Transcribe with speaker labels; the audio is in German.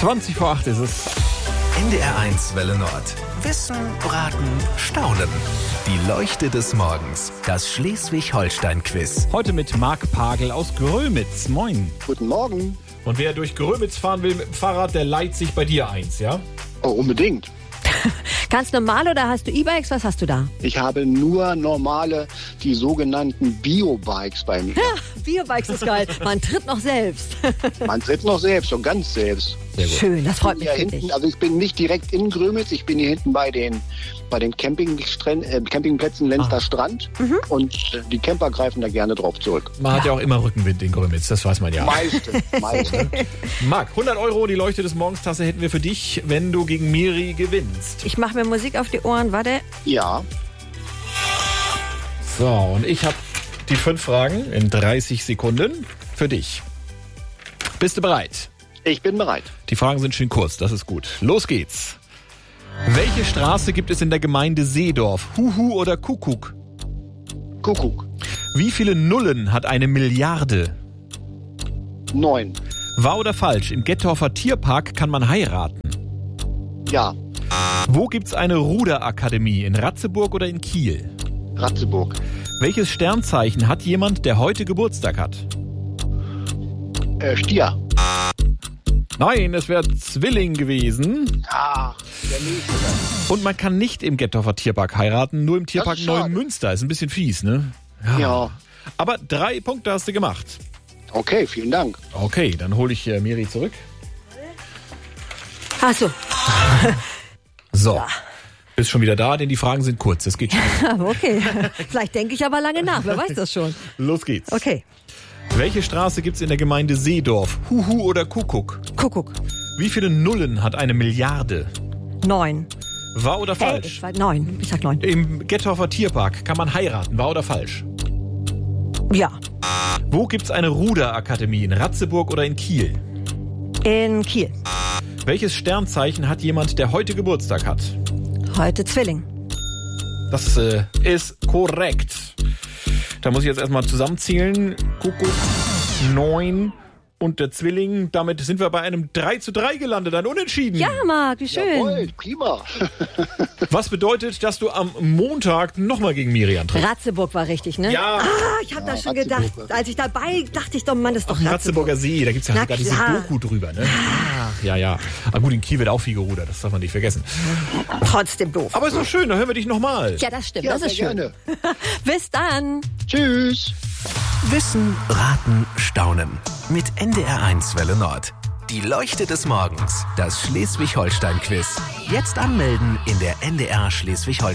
Speaker 1: 8:20 ist es.
Speaker 2: NDR1 Welle Nord. Wissen, Raten, Staunen. Die Leuchte des Morgens. Das Schleswig-Holstein-Quiz.
Speaker 1: Heute mit Marc Pagel aus Grömitz. Moin.
Speaker 3: Guten Morgen.
Speaker 1: Und wer durch Grömitz fahren will mit dem Fahrrad, der leiht sich bei dir eins, ja?
Speaker 3: Oh, unbedingt.
Speaker 4: Ganz normal oder hast du E-Bikes? Was hast du da?
Speaker 3: Ich habe nur normale, die sogenannten Bio-Bikes bei mir.
Speaker 4: Biobikes ist geil. Man tritt noch selbst.
Speaker 3: Man tritt noch selbst und ganz selbst.
Speaker 1: Sehr gut.
Speaker 4: Schön, das freut mich
Speaker 3: Hier
Speaker 4: für
Speaker 3: hinten,
Speaker 4: dich.
Speaker 3: also ich bin nicht direkt in Grömitz, ich bin hier hinten bei den Campingplätzen Lenzler Strand und die Camper greifen da gerne drauf zurück.
Speaker 1: Man hat ja auch immer Rückenwind in Grömitz, das weiß man ja.
Speaker 3: Meiste.
Speaker 1: Marc, 100 €, die Leuchte des Morgens-Tasse hätten wir für dich, wenn du gegen Miri gewinnst.
Speaker 4: Ich mache mir Musik auf die Ohren, warte.
Speaker 3: Ja,
Speaker 1: So, und ich habe die 5 Fragen in 30 Sekunden für dich. Bist du bereit?
Speaker 3: ich bin bereit.
Speaker 1: Die Fragen sind schön kurz, das ist gut. Los geht's. Welche Straße gibt es in der Gemeinde Seedorf? Huhu oder Kuckuck?
Speaker 3: Kuckuck.
Speaker 1: Wie viele Nullen hat eine Milliarde?
Speaker 3: 9.
Speaker 1: Wahr oder falsch? Im Gettorfer Tierpark kann man heiraten.
Speaker 3: Ja,
Speaker 1: Wo gibt's eine Ruderakademie? In Ratzeburg oder in Kiel?
Speaker 3: Ratzeburg.
Speaker 1: Welches Sternzeichen hat jemand, der heute Geburtstag hat?
Speaker 3: Stier.
Speaker 1: Nein, es wäre Zwilling gewesen.
Speaker 3: Ah, der nächste.
Speaker 1: Und man kann nicht im Gettorfer Tierpark heiraten, nur im Tierpark
Speaker 3: ist schade.
Speaker 1: Neumünster. Ist ein bisschen fies, ne?
Speaker 3: Ja,
Speaker 1: Aber 3 Punkte hast du gemacht.
Speaker 3: okay, vielen Dank.
Speaker 1: Okay, dann hole ich Miri zurück.
Speaker 4: Ach so,
Speaker 1: So, bist schon wieder da, denn die Fragen sind kurz. Das geht schnell.
Speaker 4: okay. Vielleicht denke ich aber lange nach, wer weiß das schon.
Speaker 1: Los geht's.
Speaker 4: Okay,
Speaker 1: Welche Straße gibt's in der Gemeinde Seedorf? Huhu oder Kuckuck?
Speaker 4: Kuckuck.
Speaker 1: Wie viele Nullen hat eine Milliarde?
Speaker 4: 9.
Speaker 1: Wahr oder falsch?
Speaker 4: 9. Ich sag 9.
Speaker 1: Im Gettorfer Tierpark kann man heiraten. Wahr oder falsch?
Speaker 4: Ja,
Speaker 1: Wo gibt's eine Ruderakademie? In Ratzeburg oder in Kiel?
Speaker 4: in Kiel.
Speaker 1: Welches Sternzeichen hat jemand, der heute Geburtstag hat?
Speaker 4: Heute Zwilling.
Speaker 1: Das ist korrekt. Da muss ich jetzt erstmal zusammenzählen. Kuckuck, 9 und der Zwilling. Damit sind wir bei einem 3:3 gelandet, ein Unentschieden.
Speaker 4: Ja, Marc, wie schön.
Speaker 3: Jawohl, prima.
Speaker 1: Was bedeutet, dass du am Montag nochmal gegen Miri antrittst?
Speaker 4: Ratzeburg war richtig, ne?
Speaker 1: Ja.
Speaker 4: Ah, ich habe das schon
Speaker 3: Ratzeburg
Speaker 4: gedacht.
Speaker 3: war
Speaker 4: Als ich dabei dachte ich doch, Mann, das ist doch Ratzeburg.
Speaker 1: Ratzeburger See, da gibt's ja
Speaker 4: Na
Speaker 1: sogar diese
Speaker 4: klar.
Speaker 1: Doku drüber, ne? Ach, ja. Aber gut, in Kiel wird auch viel gerudert, das darf man nicht vergessen.
Speaker 4: Trotzdem doof.
Speaker 1: Aber ist doch schön, da hören wir dich nochmal.
Speaker 4: Ja, das stimmt,
Speaker 3: Ja,
Speaker 4: das ist
Speaker 3: sehr
Speaker 4: schön.
Speaker 3: gerne.
Speaker 4: Bis dann.
Speaker 3: Tschüss.
Speaker 2: Wissen, Raten, Staunen. Mit NDR1 Welle Nord. Die Leuchte des Morgens. Das Schleswig-Holstein-Quiz. Jetzt anmelden in der NDR Schleswig-Holstein.